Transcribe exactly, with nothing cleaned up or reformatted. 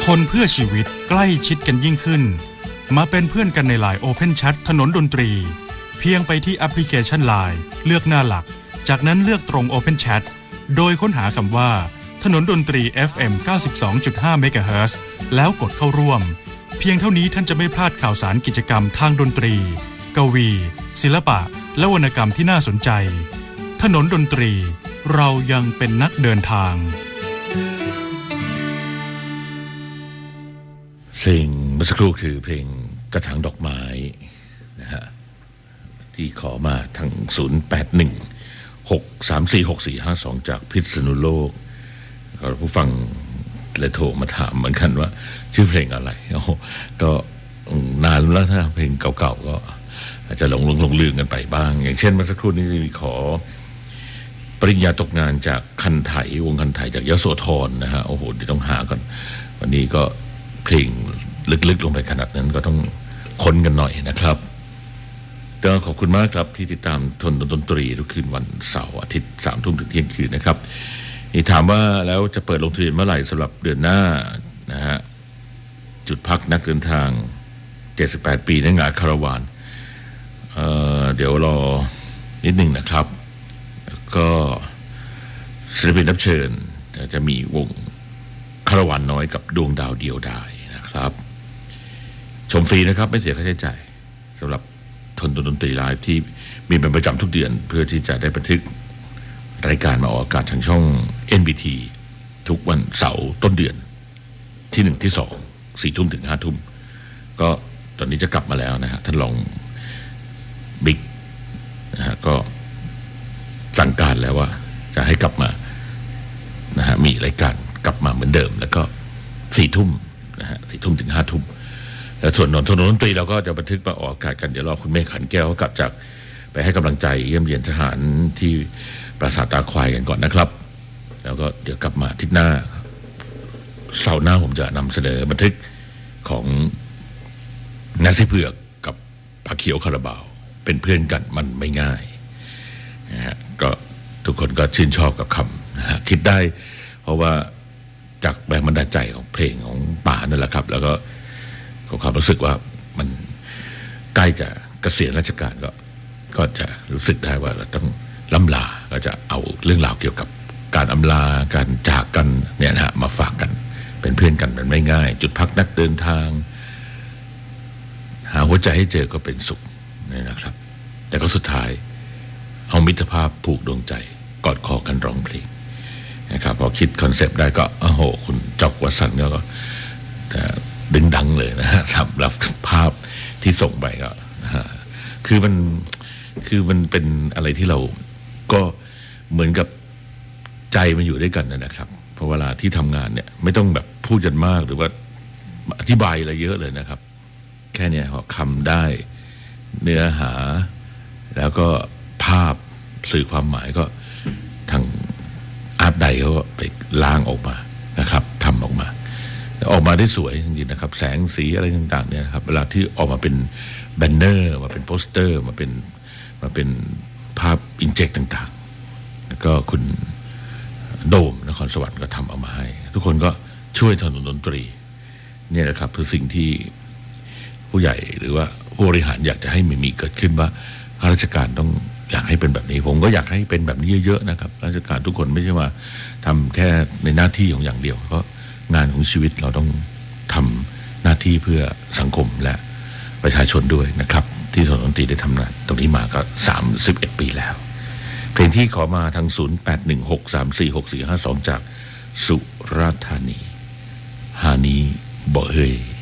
คนเพื่อชีวิตใกล้ชิดกันยิ่งขึ้นมาเป็นเพื่อนกันใน ไลน์ Open Chat ถนนดนตรีเพียงไปที่แอปพลิเคชัน ไลน์ เลือกหน้าหลักจากนั้นเลือกตรง Open Chat โดยค้นหาคำว่าถนนดนตรี เอฟ เอ็ม เก้าสิบสองจุดห้า เมกะเฮิรตซ์แล้วกดเข้าร่วมเพียงเท่านี้ท่านจะไม่พลาดข่าวสารกิจกรรมทางดนตรีกวีศิลปะและวรรณกรรมที่น่าสนใจถนนดนตรีเรายังเป็นนักเดินทางเพลงเมื่อสักครู่คือเพลงกระถางดอกไม้นะฮะที่ขอมาทางศูนย์ แปด หนึ่ง หก สาม สี่ หก สี่ ห้า สองจากพิษณุโลกก็ผู้ฟังเลยโทรมาถามเหมือนกันว่าชื่อเพลงอะไรโอ้ก็นานแล้วนะเพลงเก่าๆก็อาจจะหลงหลงหลงลืมกันไปบ้างอย่างเช่นเมื่อสักครู่นี้มีขอปริญญาตกงานจากคันไถวงคันไถจากยโสธรนะฮะโอ้โหเดี๋ยวต้องหาก่อนวันนี้ก็เพลงลึกๆลงไปขนาดนั้นก็ต้องค้นกันหน่อยนะครับก็ขอบคุณมากครับที่ติดตามทนดนตรีทุกคืนวันเสาร์อาทิตย์สามทุ่มถึงเที่ยงคืนนะครับนี่ถามว่าแล้วจะเปิดลงทะเบียนเมื่อไหร่สำหรับเดือนหน้านะฮะจุดพักนักเดินทางเจ็ดสิบแปดปีในงานคาราวาน เอ่อเดี๋ยวรอนิดหนึ่งนะครับก็ศิลปินรับเชิญจะมีวงคาราวานน้อยกับดวงดาวเดียวดายนะครับชมฟรีนะครับไม่เสียค่าใช้จ่ายสำหรับทนดนตรีไลฟ์ที่มีเป็นประจำทุกเดือนเพื่อที่จะได้บันทึกรายการมาออกอากาศทางช่อง เอ็น บี ที ทุกวันเสาร์ต้นเดือนที่หนึ่งที่สองสี่ทุ่มถึงห้าทุ่มก็ตอนนี้จะกลับมาแล้วนะฮะท่านรองบิ๊กนะฮะก็สั่งการแล้วว่าจะให้กลับมานะฮะมีรายการกลับมาเหมือนเดิมแล้วก็สี่ทุ่มนะฮะสี่ทุ่มถึงห้าทุ่มแล้วส่วนนนทนดนตรีเราก็จะบันทึกมาออกอากาศกันเดี๋ยวรอคุณเมฆขันแก้วกลับจากไปให้กำลังใจเยี่ยมเยียนทหารที่ปราสาทตาควายกันก่อนนะครับแล้วก็เดี๋ยวกลับมาอาทิตย์หน้าเสาร์หน้าผมจะนำเสนอบันทึกของนาซีเผือกกับพระเขียวคาราบาวเป็นเพื่อนกันมันไม่ง่ายนะฮะก็ทุกคนก็ชื่นชอบกับคำนะฮะคิดได้เพราะว่าจากแรงบันดาลใจของเพลงของป่านั่นแหละครับแล้วก็ความรู้สึกว่ามันใกล้จะเกษียณราชการก็ก็จะรู้สึกได้ว่าเราต้องล่ำลาก็จะเอาเรื่องราวเกี่ยวกับการอำลาการจากกันเนี่ยนะฮะมาฝากกันเป็นเพื่อนกันมันไม่ง่ายจุดพักนักเดินทางหาหัวใจให้เจอก็เป็นสุขนี่นะครับแต่ก็สุดท้ายเอามิตรภาพผูกดวงใจกอดคอกันร้องเพลงนะครับพอคิดคอนเซปต์ได้ก็โอ้โหคุณจอกวัสันก็ดึงดังเลยนะฮะสำหรับภาพที่ส่งไปก็นะฮะคือมันคือมันเป็นอะไรที่เราก็เหมือนกับใจมันอยู่ด้วยกันนะครับเพราะเวลาที่ทำงานเนี่ยไม่ต้องแบบพูดกันมากหรือว่าอธิบายอะไรเยอะเลยนะครับแค่นี้เขาคำได้เนื้อหาแล้วก็ภาพสื่อความหมายก็ทางอาร์ตไดเขาก็ไปล้างออกมานะครับทำออกมาออกมาได้สวยจริงๆนะครับแสงสีอะไรต่างๆเนี่ยครับเวลาที่ออกมาเป็นแบนเนอร์มาเป็นโปสเตอร์มาเป็นมาเป็นภาพอินเจกต่างๆแล้วก็คุณโดมนครสวรรค์ก็ทำเอามาให้ทุกคนก็ช่วยทำดนตรีเนี่ยแหละครับคือสิ่งที่ผู้ใหญ่หรือว่าผู้บริหารอยากจะให้มันมีเกิดขึ้นว่าข้าราชการต้องอยากให้เป็นแบบนี้ผมก็อยากให้เป็นแบบนี้เยอะๆนะครับราชการทุกคนไม่ใช่ว่าทำแค่ในหน้าที่ของอย่างเดียวเพราะงานของชีวิตเราต้องทำหน้าที่เพื่อสังคมและประชาชนด้วยนะครับที่ทนดนตรีได้ทำงานตรงนี้มาก็สามสิบเอ็ดปีแล้วเพลงที่ขอมาทางศูนย์ แปด หนึ่ง หก สาม สี่ หก สี่ ห้า สองจากสุราษฎร์ธานีฮานีบ่เฮย